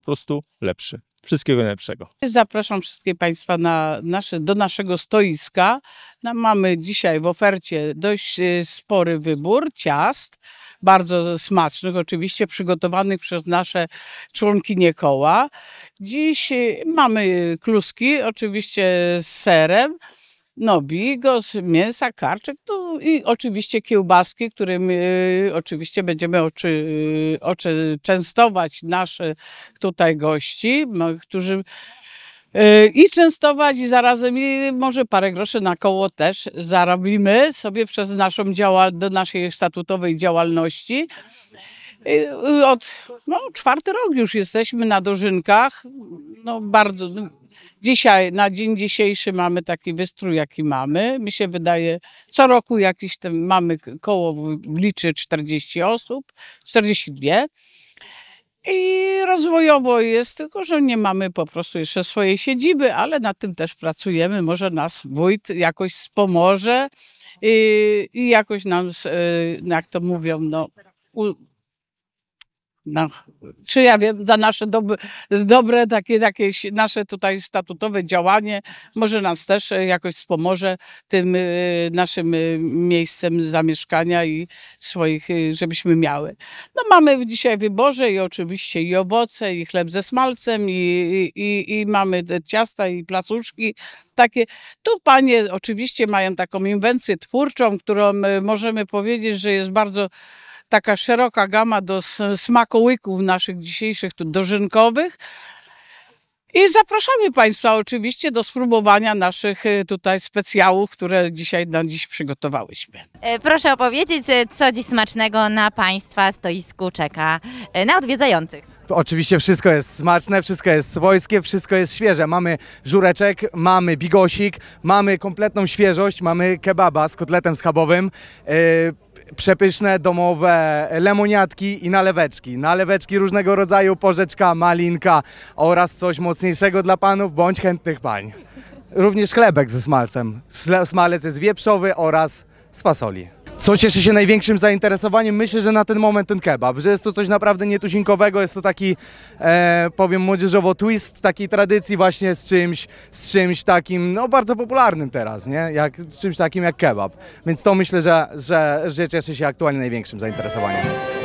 po prostu lepszy. Wszystkiego najlepszego. Zapraszam wszystkich Państwa do naszego stoiska. Mamy dzisiaj w ofercie dość spory wybór ciast, bardzo smacznych, oczywiście przygotowanych przez nasze członkinie koła. Dziś mamy kluski, oczywiście z serem, bigos, mięsa, karczek, i oczywiście kiełbaski, którymi oczywiście będziemy częstować nasze tutaj gości, którzy i częstować i zarazem może parę groszy na koło też zarobimy sobie przez do naszej statutowej działalności. Czwarty rok już jesteśmy na dożynkach. Bardzo. Dzisiaj, na dzień dzisiejszy mamy taki wystrój, jaki mamy. Mi się wydaje, co roku mamy koło liczy 40 osób, 42. I rozwojowo jest, tylko że nie mamy po prostu jeszcze swojej siedziby, ale nad tym też pracujemy. Może nas wójt jakoś wspomoże i jakoś nam, jak to mówią, czy ja wiem, za nasze dobre takie nasze tutaj statutowe działanie, może nas też jakoś wspomoże tym naszym miejscem zamieszkania i swoich, żebyśmy miały. Mamy dzisiaj w wyborze i oczywiście i owoce, i chleb ze smalcem, i mamy te ciasta i placuszki. Takie. Tu panie oczywiście mają taką inwencję twórczą, którą możemy powiedzieć, że jest bardzo taka szeroka gama do smakołyków naszych dzisiejszych dożynkowych. I zapraszamy Państwa oczywiście do spróbowania naszych tutaj specjałów, które dziś przygotowałyśmy. Proszę opowiedzieć, co dziś smacznego na Państwa stoisku czeka na odwiedzających. Oczywiście wszystko jest smaczne, wszystko jest swojskie, wszystko jest świeże. Mamy żureczek, mamy bigosik, mamy kompletną świeżość, mamy kebaba z kotletem schabowym, przepyszne domowe lemoniadki i naleweczki. Naleweczki różnego rodzaju, porzeczka, malinka oraz coś mocniejszego dla panów bądź chętnych pań. Również chlebek ze smalcem. Smalec jest wieprzowy oraz z fasoli. Co cieszy się największym zainteresowaniem? Myślę, że na ten moment ten kebab, że jest to coś naprawdę nietuzinkowego, jest to taki, powiem młodzieżowo, twist takiej tradycji właśnie z czymś takim, bardzo popularnym teraz, nie? Z czymś takim jak kebab. Więc to myślę, że cieszy się aktualnie największym zainteresowaniem.